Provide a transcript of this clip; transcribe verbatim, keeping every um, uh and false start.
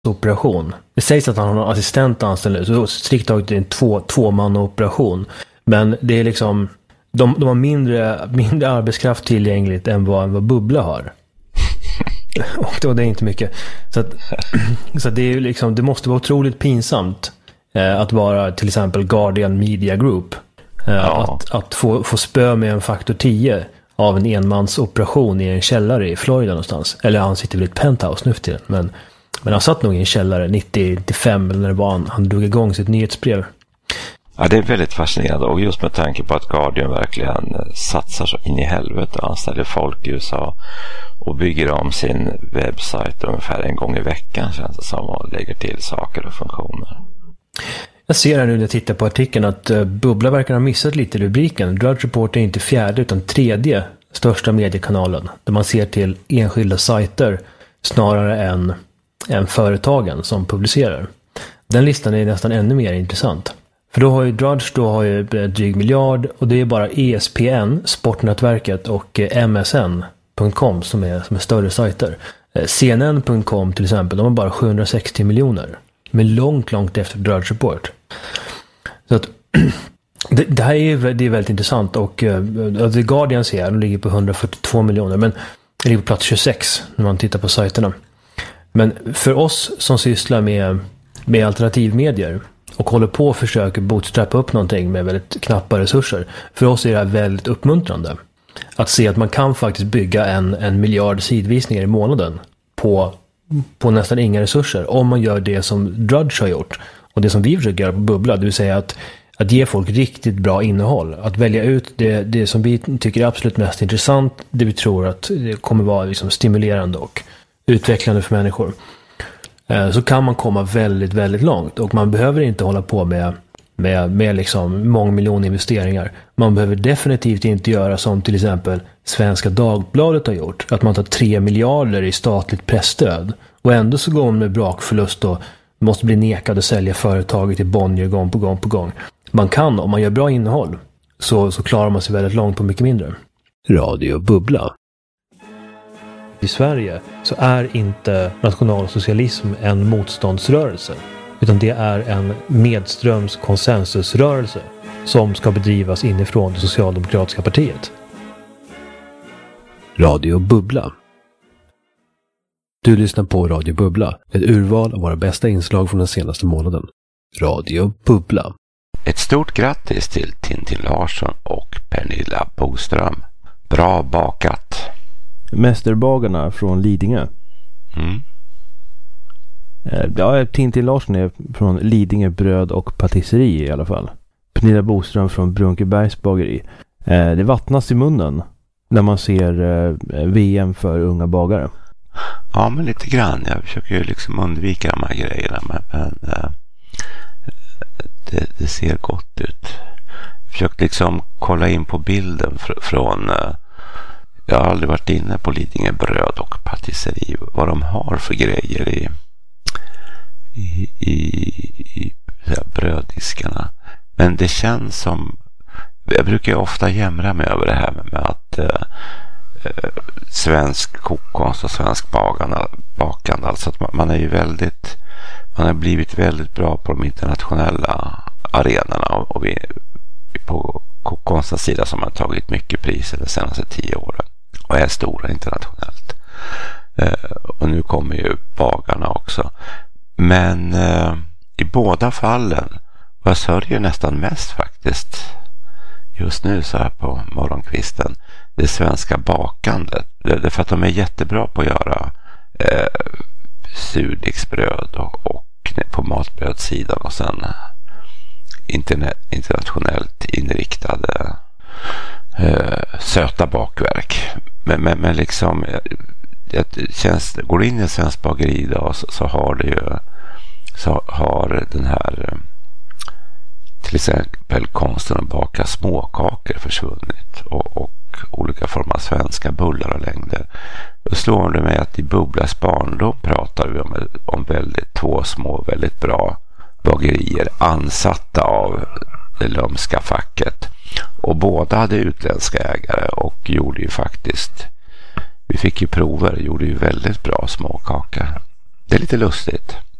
operation. Det sägs att han har någon assistent anställd, så strikt taget det är en två, tvåman-operation. Men det är liksom, de, de har mindre, mindre arbetskraft tillgängligt än vad, vad Bubbla har. Och då, det är inte mycket. Så, att, så att det är liksom, det måste vara otroligt pinsamt eh, att vara till exempel Guardian Media Group. Eh, ja. Att, att få, få spö med en faktor tio av en enmansoperation i en källare i Florida någonstans. Eller han sitter vid ett penthouse nu för tiden. Men, men han satt nog i en källare nittio nittiofem eller när det var han, han drog igång sitt nyhetsbrev. Ja, det är väldigt fascinerande, och just med tanke på att Guardian verkligen satsar så in i helvete och anställer folk i U S A och bygger om sin webbsajt ungefär en gång i veckan, känns det som, och lägger till saker och funktioner. Jag ser här nu när jag tittar på artikeln att uh, Bubbla verkar ha missat lite i rubriken. Drudge Report är inte fjärde utan tredje största mediekanalen, där man ser till enskilda sajter snarare än, än företagen som publicerar. Den listan är nästan ännu mer intressant. För då har ju Drudge då har ju dryg miljard, och det är bara E S P N, Sportnätverket, och M S N punkt com som är, som är större sajter. C N N punkt com till exempel, de har bara sjuhundrasextio miljoner. Men långt, långt efter Drudge Report. Så att det, det här är ju det är väldigt intressant, och uh, The Guardian ser de ligger på hundrafyrtiotvå miljoner, men det ligger på plats tjugosex när man tittar på sajterna. Men för oss som sysslar med, med alternativmedier och håller på och försöker bootstrappa upp någonting med väldigt knappa resurser, för oss är det här väldigt uppmuntrande. Att se att man kan faktiskt bygga en, en miljard sidvisningar i månaden på, på nästan inga resurser, om man gör det som Drudge har gjort. Och det som vi försöker göra på Bubbla, det vill säga att, att ge folk riktigt bra innehåll. Att välja ut det, det som vi tycker är absolut mest intressant, det vi tror att det kommer vara liksom stimulerande och utvecklande för människor. Så kan man komma väldigt, väldigt långt. Och man behöver inte hålla på med, med, med liksom mångmiljoninvesteringar. Man behöver definitivt inte göra som till exempel Svenska Dagbladet har gjort. Att man tar tre miljarder i statligt pressstöd. Och ändå så går man med brakförlust och måste bli nekad att sälja företaget till Bonnier gång på gång på gång. Man kan, om man gör bra innehåll, så, så klarar man sig väldigt långt på mycket mindre. Radio Bubbla. I Sverige så är inte nationalsocialism en motståndsrörelse, utan det är en medströms konsensusrörelse som ska bedrivas inifrån det socialdemokratiska partiet. Radio Bubbla. Du lyssnar på Radio Bubbla, ett urval av våra bästa inslag från den senaste månaden. Radio Bubbla. Ett stort grattis till Tintin Larsson och Pernilla Boström. Bra bakat. Mästerbagarna från Lidingö. Mm. Ja, Tintin Larsson är från Lidingö bröd och patisseri i alla fall. Pernilla Boström från Brunkebergs bageri. Det vattnas i munnen när man ser V M för unga bagare. Ja, men lite grann. Jag försöker ju liksom undvika de här grejerna, men, men det, det ser gott ut. Jag försöker liksom kolla in på bilden fr- från jag har aldrig varit inne på Lidingö bröd och patisseri, vad de har för grejer i i, i, i bröddiskarna. Men det känns som, jag brukar ofta jämra mig över det här med, med att eh, svensk kokkonst och svensk bakande, bakande alltså att man, man är ju väldigt man har blivit väldigt bra på de internationella arenorna, och, och vi på kokkonstens sida som har tagit mycket priser de senaste tio åren och är stora internationellt. Eh, och nu kommer ju bagarna också. Men eh, i båda fallen, och jag sörjer nästan mest faktiskt just nu så här på morgonkvisten, det svenska bakandet. Det är för att de är jättebra på att göra eh, surdegsbröd och, och på matbrödssidan, och sen internet, internationellt inriktade eh, söta bakverk. Men, men, men liksom det känns, går du in i en svensk bageri idag, så, så har det ju så har den här till exempel konsten att baka småkakor försvunnit, och, och olika former av svenska bullar och längder. Då slår det mig att i Bubblas barndom pratar vi om, om väldigt två små väldigt bra bagerier ansatta av det lömska facket, och båda hade utländska ägare och gjorde ju faktiskt, vi fick ju prover, gjorde ju väldigt bra småkakor. Det är lite lustigt.